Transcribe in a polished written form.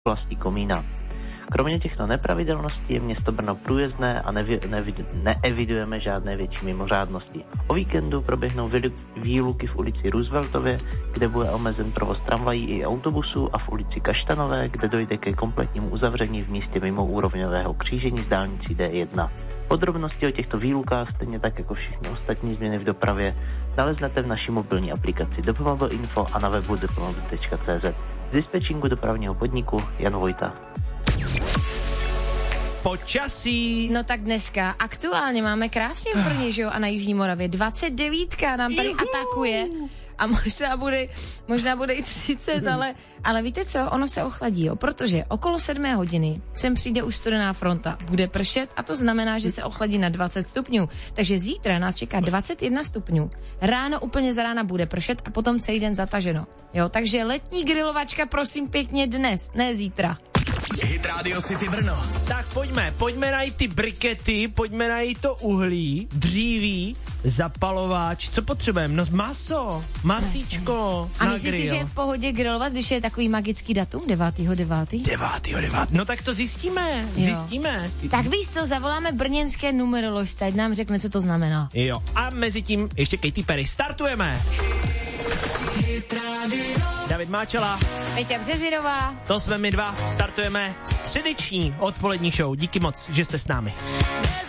oblasti komína. Kromě těchto nepravidelností je město Brno průjezdné a neevidujeme žádné větší mimořádnosti. O víkendu proběhnou výluky v ulici Rooseveltově, kde bude omezen provoz tramvají i autobusů, a v ulici Kaštanové, kde dojde ke kompletnímu uzavření v místě mimoúrovňového křížení s dálnicí D1. Podrobnosti o těchto výlukách, stejně tak jako všechny ostatní změny v dopravě, naleznete v naší mobilní aplikaci Dopomobil.info a na webu dopomobil.cz. Z dispečingu dopravního podniku Jan Vojta. Počasí. No tak dneska aktuálně máme krásně v Brně, že jo, a na Jižní Moravě 29 nám tady atakuje a možná bude i 30, ale víte co, ono se ochladí, jo, protože okolo 7 hodiny sem přijde už studená fronta, bude pršet a to znamená, že se ochladí na 20 stupňů, takže zítra nás čeká 21 stupňů, ráno úplně za rána bude pršet a potom celý den zataženo, jo, takže letní grilovačka prosím pěkně dnes, ne zítra. Hit Radio City Brno. Tak pojďme najít ty brikety, pojďme najít to uhlí, dříví, zapalováč, co potřebujeme? No masíčko, a myslíš si, že je v pohodě grilovat, když je takový magický datum, 9.9.? 9.9. No tak to zjistíme. Tak víš co, zavoláme brněnské numeroložce, ať nám řekne, co to znamená. Jo, a mezi tím ještě Katy Perry. Startujeme. David Máčela, Peťa Březinová, to jsme my dva, startujeme středeční odpolední show. Díky moc, že jste s námi.